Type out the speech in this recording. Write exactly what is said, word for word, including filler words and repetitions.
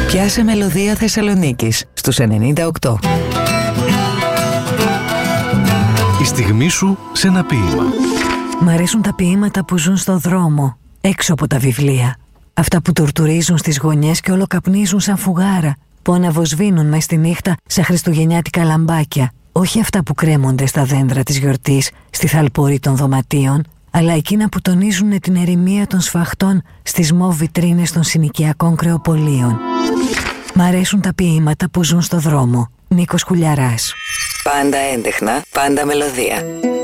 Πιάσε μελωδία Θεσσαλονίκης στους ενενήντα οκτώ. Η στιγμή σου σε ένα ποίημα. Μ' αρέσουν τα ποίηματα που ζουν στο δρόμο, έξω από τα βιβλία. Αυτά που τουρτουρίζουν στις γωνιές και όλο καπνίζουν σαν φουγάρα, που αναβοσβήνουν μες στη νύχτα σαν χριστουγεννιάτικα λαμπάκια. Όχι αυτά που κρέμονται στα δέντρα της γιορτής, στη θαλπορή των δωματίων, αλλά εκείνα που τονίζουν την ερημία των σφαχτών στις μοβ βιτρίνες των συνοικιακών κρεοπολίων. Μ' αρέσουν τα ποίηματα που ζουν στο δρόμο. Νίκος Κουλιαράς. Πάντα έντεχνα, πάντα μελωδία.